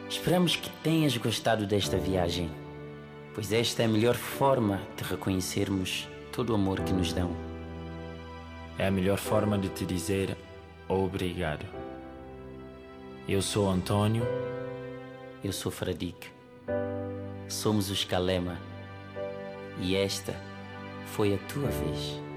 Esperamos que tenhas gostado desta viagem, pois esta é a melhor forma de reconhecermos todo o amor que nos dão. É a melhor forma de te dizer obrigado. Eu sou Antônio. Eu sou Fradique. Somos os Calema. E esta foi a tua vez.